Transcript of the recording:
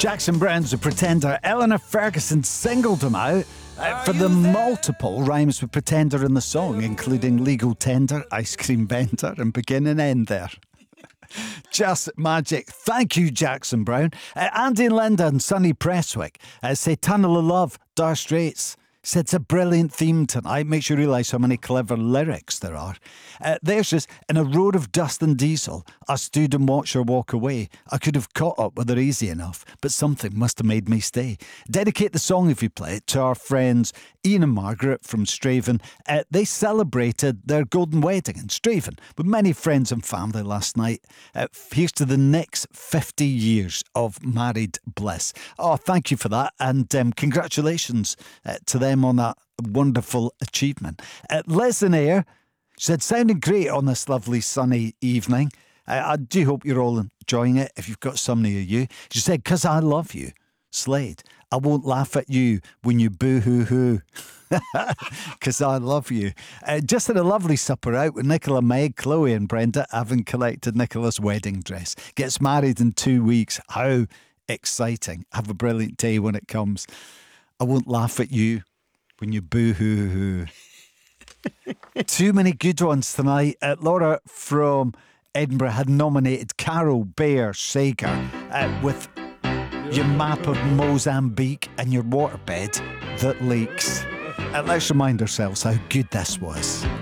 Jackson Browne's a pretender. Eleanor Ferguson singled him out for the multiple rhymes with pretender in the song, including legal tender, ice cream vendor, and begin and end there. Just magic. Thank you, Jackson Browne. Andy and Linda and Sonny Presswick say Tunnel of Love, Dire Straits. Said it's a brilliant theme tonight. Makes you realise how many clever lyrics there are. There's just, in a road of dust and diesel, I stood and watched her walk away. I could have caught up with her easy enough, but something must have made me stay. Dedicate the song, if you play it, to our friends Ian and Margaret from Straven. They celebrated their golden wedding in Straven with many friends and family last night. Here's to the next 50 years of married bliss. Oh, thank you for that, and congratulations to them on that wonderful achievement. Liz in Ayr said, sounding great on this lovely sunny evening. I do hope you're all enjoying it if you've got some near you. She said, 'cause I love you, Slade. I won't laugh at you when you boo-hoo-hoo. 'Cause I love you. Just had a lovely supper out with Nicola, Meg, Chloe and Brenda, having collected Nicola's wedding dress. Gets married in 2 weeks. How exciting. Have a brilliant day when it comes. I won't laugh at you when you boo-hoo-hoo. Too many good ones tonight. Laura from Edinburgh had nominated Carol Bayer Sager with your map of Mozambique and your waterbed that leaks. Let's remind ourselves how good this was.